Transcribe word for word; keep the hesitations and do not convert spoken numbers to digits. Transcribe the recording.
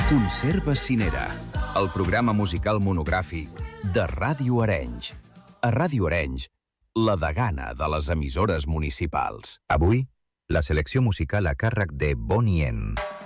Conserves Cinera, el programa musical monogràfic de Ràdio Arenys. A Ràdio Arenys, la degana de les emissores municipals. Avui, la selecció musical a càrrec de Bonnie M.